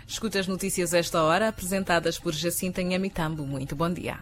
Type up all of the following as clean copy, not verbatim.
Escuta as notícias a esta hora, apresentadas por Jacinta Nhamitambo. Muito bom dia.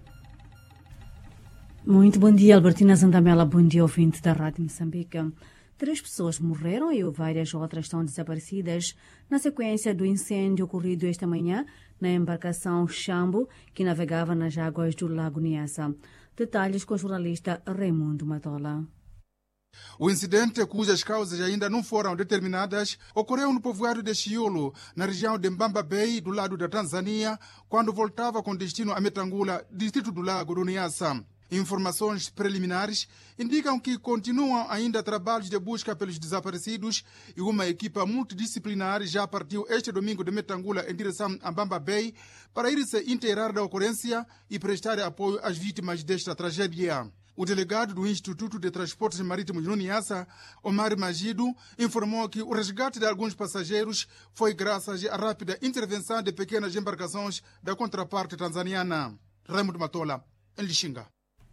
Muito bom dia, Albertina Zandamela. Bom dia, ouvinte da Rádio Moçambique. 3 pessoas morreram e várias outras estão desaparecidas na sequência do incêndio ocorrido esta manhã na embarcação Xambo, que navegava nas águas do Lago Niassa. Detalhes com o jornalista Raimundo Matola. O incidente, cujas causas ainda não foram determinadas, ocorreu no povoado de Chiulo, na região de Mbamba Bay, do lado da Tanzânia, quando voltava com destino a Metangula, distrito do Lago do Niassa. Informações preliminares indicam que continuam ainda trabalhos de busca pelos desaparecidos e uma equipa multidisciplinar já partiu este domingo de Metangula em direção a Mbamba Bay para ir se inteirar da ocorrência e prestar apoio às vítimas desta tragédia. O delegado do Instituto de Transportes Marítimos no Niassa, Omar Magido, informou que o resgate de alguns passageiros foi graças à rápida intervenção de pequenas embarcações da contraparte tanzaniana. Raimundo Matola, em Lixinga.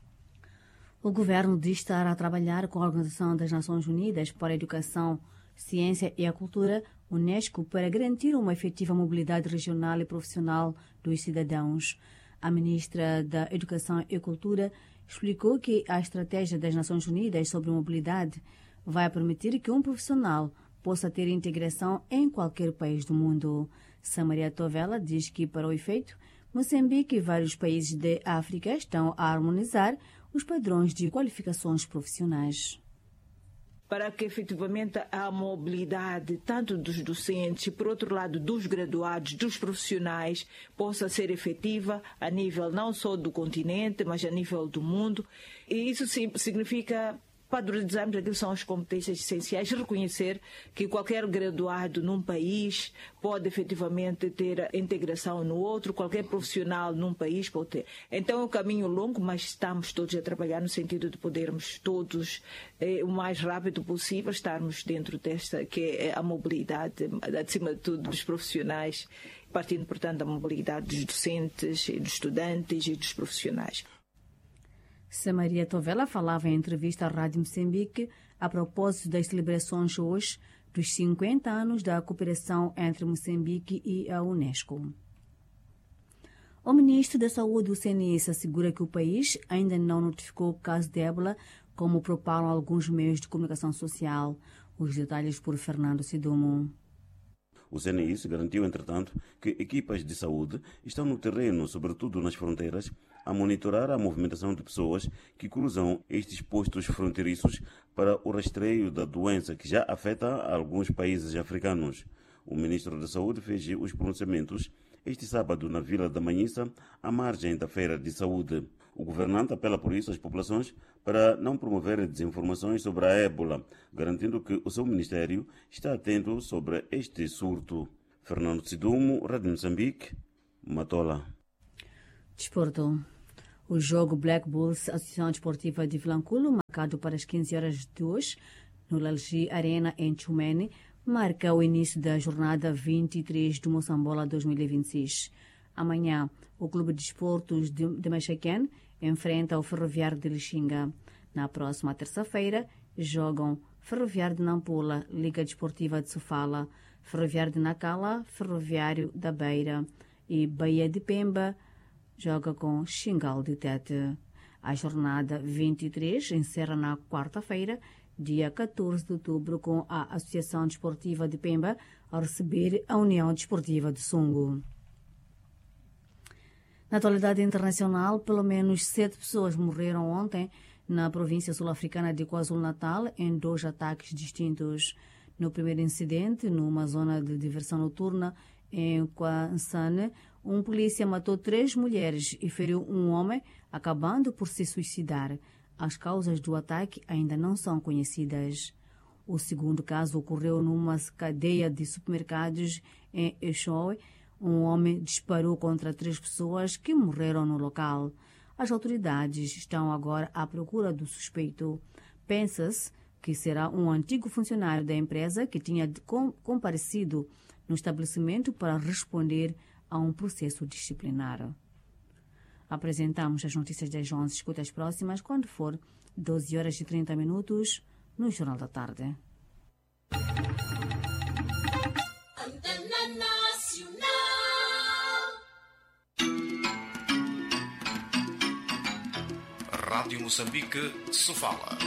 O governo diz estar a trabalhar com a Organização das Nações Unidas para a Educação, Ciência e a Cultura, UNESCO, para garantir uma efetiva mobilidade regional e profissional dos cidadãos. A ministra da Educação e Cultura explicou que a estratégia das Nações Unidas sobre mobilidade vai permitir que um profissional possa ter integração em qualquer país do mundo. Samaria Tovela diz que, para o efeito, Moçambique e vários países de África estão a harmonizar os padrões de qualificações profissionais. Para que efetivamente a mobilidade, tanto dos docentes e, por outro lado, dos graduados, dos profissionais, possa ser efetiva a nível não só do continente, mas a nível do mundo. E isso significa padronizarmos aquilo que são as competências essenciais, reconhecer que qualquer graduado num país pode efetivamente ter a integração no outro, qualquer profissional num país pode ter. Então é um caminho longo, mas estamos todos a trabalhar no sentido de podermos todos, o mais rápido possível, estarmos dentro desta, que é a mobilidade, acima de tudo, dos profissionais, partindo, portanto, da mobilidade dos docentes, dos estudantes e dos profissionais. Samaria Tovela falava em entrevista à Rádio Moçambique a propósito das celebrações hoje dos 50 anos da cooperação entre Moçambique e a UNESCO. O ministro da Saúde, o CNS, assegura que o país ainda não notificou o caso de ébola, como propalam alguns meios de comunicação social. Os detalhes por Fernando Sidumo. O CNIS garantiu, entretanto, que equipas de saúde estão no terreno, sobretudo nas fronteiras, a monitorar a movimentação de pessoas que cruzam estes postos fronteiriços para o rastreio da doença que já afeta alguns países africanos. O ministro da Saúde fez os pronunciamentos este sábado na Vila da Manhissa, à margem da Feira de Saúde. O governante apela por isso às populações para não promover desinformações sobre a ébola, garantindo que o seu ministério está atento sobre este surto. Fernando Sidumo, Rádio Moçambique, Matola. Desporto. O jogo Black Bulls, Associação Desportiva de Vilanculo, marcado para as 15 horas de hoje, no Lalji Arena, em Tchumene, marca o início da jornada 23 do Moçambola 2026. Amanhã, o Clube de Desportos de Machaquén enfrenta o Ferroviário de Lixinga. Na próxima terça-feira, jogam Ferroviário de Nampula, Liga Desportiva de Sofala, Ferroviário de Nacala, Ferroviário da Beira e Bahia de Pemba joga com Xingal de Tete. A jornada 23 encerra na quarta-feira, dia 14 de outubro, com a Associação Desportiva de Pemba a receber a União Desportiva de Sungo. Na atualidade internacional, pelo menos 7 pessoas morreram ontem na província sul-africana de KwaZulu-Natal em 2 ataques distintos. No primeiro incidente, numa zona de diversão noturna em Kwansane, um polícia matou 3 mulheres e feriu um homem, acabando por se suicidar. As causas do ataque ainda não são conhecidas. O segundo caso ocorreu numa cadeia de supermercados em Eshowe. Um homem disparou contra 3 pessoas que morreram no local. As autoridades estão agora à procura do suspeito. Pensa-se que será um antigo funcionário da empresa que tinha comparecido no estabelecimento para responder a um processo disciplinar. Apresentamos as notícias das 11. Escuta as próximas quando for 12 horas e 30 minutos no Jornal da Tarde. Rádio Moçambique, Sofala.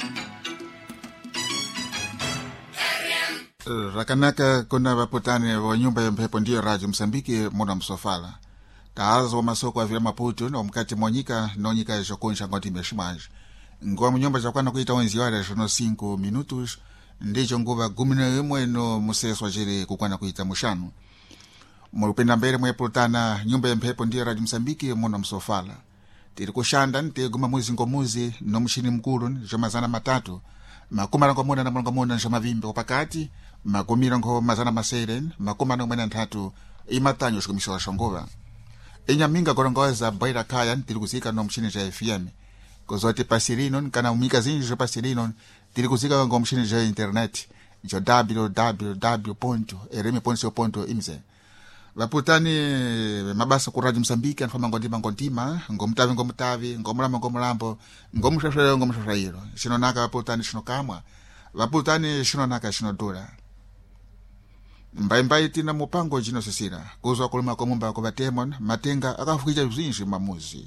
Rakanaka kuna vaputani wa nyumba ya mphepo ndiyo Radio Msambiki muna msofala. Taazo wa masoko wa vile Maputo na mkati mwanyika nonyika ya shokunsha ngoti meshimaji. Ngwa mnyumba za kwana kuita wenzi wale shono 5 minutos. Ndicho nguva gumina mweno museswa jiri kukwana kuita mushanu. Mwupenda mbele mwepulutana nyumba ya mphepo ndiyo Radio Msambiki muna msofala. Tiri kushanda nte guma muzi ngomuzi no mshini mkulu njomazana matatu. Makumara ngomuna na mwana njoma vimbe upakati. Makumira ngo mazana maseren, makumana ngomena ntatu imatanyo shikumisho shongova. Minga korongoza baira kaya ntilikuzika no mshini ja FM. Kozote pasirinon kana umika zinji jo pasirinon tilikuzika ngo mshini ja internet. Jo www.rm.co.mz. Vaputani mabasa ku Radio Msambiki anfama ngondima ngomutavi ngomulambo ngomshashayiro shinonaka vaputani shinokamwa vaputani shinonaka shinodura mbaimbai tina mupango jino sisira kuzwa kulima kwa mumba kwa vatemon matenga akafukija zinji mamuzi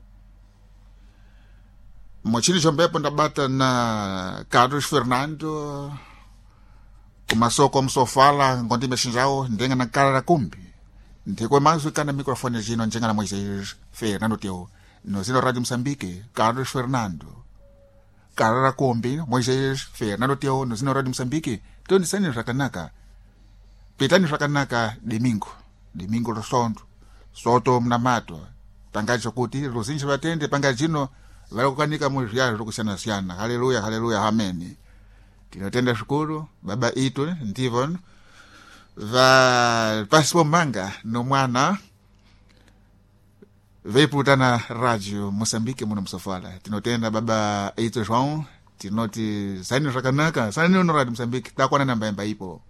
mochini chombepo ndabata na Carlos Fernando kumasoko msofala ngondime shinjao ndenga na kara kumbi ntekwe mazu kana mikrofoni jino njenga na Moisés Fernando teo no zino Radio Msambiki Carlos Fernando kara kumbi Moisés Fernando teo no zino Radio Msambiki teo nisani rakanaka pitani rakanaka domingo rosondo soto mnamato pangacho kuti rozinji vatende pangajino valakukanika muzvyalo rokusiana haleluya ameni. Tinotenda shukuru baba itu ndivon va pasipo manga no mwana veiputana Radio Moçambique muna msofala. Tinotenda baba itu João tinoti sani rakanaka sani no Radio Moçambique takwana namba ipo